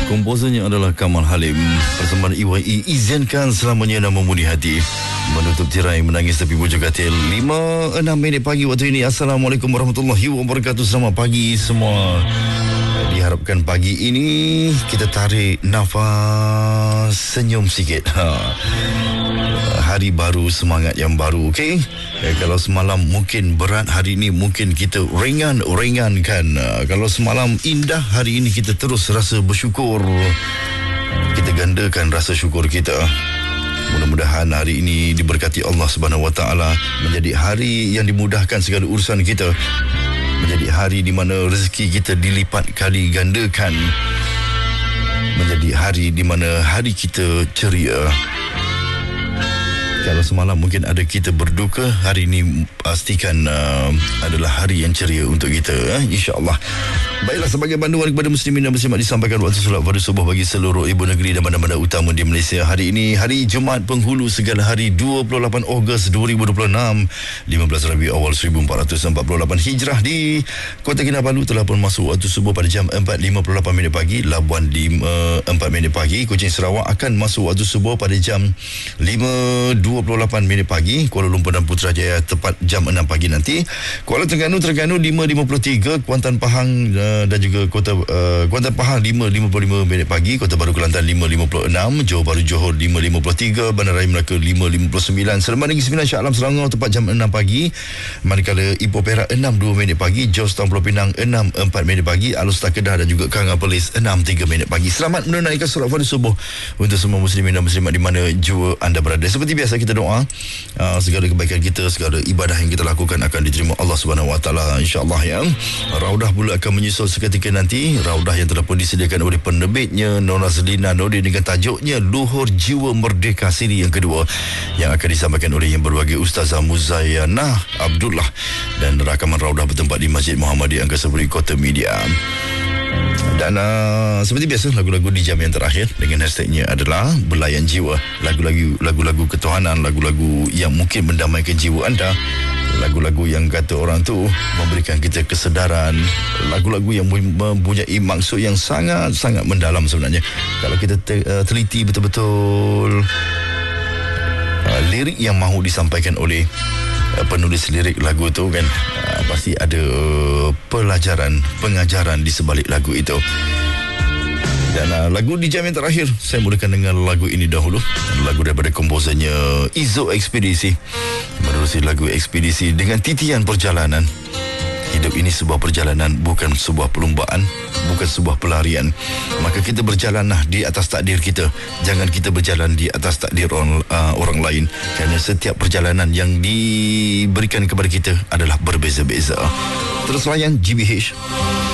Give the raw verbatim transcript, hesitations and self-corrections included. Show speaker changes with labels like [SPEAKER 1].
[SPEAKER 1] Komposernya adalah Kamal Halim. Persembahan E Y E izinkan selamanya dan memudi hati. Menutup tirai menangis tepi bujur katil. lima enam minit pagi waktu ini. Assalamualaikum warahmatullahi wabarakatuh. Selamat pagi semua. Diharapkan pagi ini kita tarik nafas, senyum sikit. Ha. Hari baru, semangat yang baru, okey? Eh, kalau semalam mungkin berat, hari ini mungkin kita ringan-ringankan. Uh, kalau semalam indah, hari ini kita terus rasa bersyukur. Kita gandakan rasa syukur kita. Mudah-mudahan hari ini diberkati Allah Subhanahu Wa Taala, menjadi hari yang dimudahkan segala urusan kita, menjadi hari di mana rezeki kita dilipat kali gandakan, menjadi hari di mana hari kita ceria. Kalau semalam mungkin ada kita berduka, hari ini pastikan uh, adalah hari yang ceria untuk kita, eh? InsyaAllah. Baiklah, sebagai panduan kepada muslimin dan muslimat, disampaikan waktu solat pada subuh bagi seluruh ibu negeri dan bandar-bandar utama di Malaysia. Hari ini hari Jumaat Penghulu Segala Hari, dua puluh lapan Ogos dua ribu dua puluh enam, lima belas Rabiul Awal seribu empat ratus empat puluh lapan Hijrah. Di Kota Kinabalu telah pun masuk waktu subuh pada jam empat lima puluh lapan minit pagi. Labuan lima empat minit pagi. Kuching Sarawak akan masuk waktu subuh pada jam lima dua puluh lapan minit pagi. Kuala Lumpur dan Putrajaya tepat jam enam pagi nanti. Kuala Terengganu Terengganu lima lima puluh tiga. Kuantan Pahang uh, dan juga Kota uh, Kuantan Pahang lima lima puluh lima minit pagi. Kota Baru Kelantan lima lima puluh enam. Johor Bahru Johor lima lima puluh tiga. Bandaraya Melaka lima lima puluh sembilan. Seremban Negeri Sembilan Shah Alam Selangor tepat jam enam pagi. Manakala Ipoh Perak enam dua minit pagi. Jos Town Pulau Pinang enam empat minit pagi. Alor Setar Kedah dan juga Kanga Perlis enam tiga minit pagi. Selamat menunaikan solat fardu subuh untuk semua muslimin dan muslimat di mana jua anda berada. Seperti biasa kita doa, uh, segala kebaikan kita, segala ibadah yang kita lakukan akan diterima Allah Subhanahu Wa Taala, insya-Allah ya. Raudah pula akan menyusul seketika nanti. Raudah yang telah pun disediakan oleh penerbitnya Nora Zelina Nordin dengan tajuknya Luhur Jiwa Merdeka siri yang kedua, yang akan disampaikan oleh yang berbahagia Ustazah Muzayanah Abdullah, dan rakaman Raudah bertempat di Masjid Muhammadiyah Angkasa Puri Kota Media. Dan uh, seperti biasa, lagu-lagu di jam yang terakhir dengan hashtagnya adalah Belayan Jiwa. Lagu-lagu lagu-lagu ketuhanan, lagu-lagu yang mungkin mendamaikan jiwa anda, lagu-lagu yang kata orang tu memberikan kita kesedaran, lagu-lagu yang mempunyai maksud yang sangat-sangat mendalam sebenarnya. Kalau kita te- uh, teliti betul-betul uh, lirik yang mahu disampaikan oleh uh, penulis lirik lagu tu kan, uh, pasti ada uh, pelajaran, pengajaran di sebalik lagu itu. Dan uh, lagu di jam yang terakhir, saya mulakan dengan lagu ini dahulu. Lagu daripada komposernya Izo Ekspedisi. Menerusi lagu Ekspedisi dengan titian perjalanan. Hidup ini sebuah perjalanan, bukan sebuah perlombaan, bukan sebuah pelarian. Maka kita berjalanlah di atas takdir kita. Jangan kita berjalan di atas takdir orang, uh, orang lain. Kerana setiap perjalanan yang diberikan kepada kita adalah berbeza-beza. Terus layan G B H